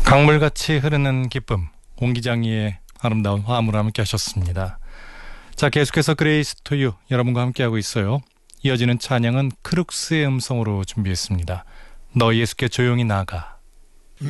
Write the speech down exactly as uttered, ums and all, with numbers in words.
강물같이 흐르는 기쁨, 공기장이의 아름다운 화음으로 함께 하셨습니다. 자, 계속해서 그레이스 투유 여러분과 함께하고 있어요. 이어지는 찬양은 크룩스의 음성으로 준비했습니다. 너 예수께 조용히 나가.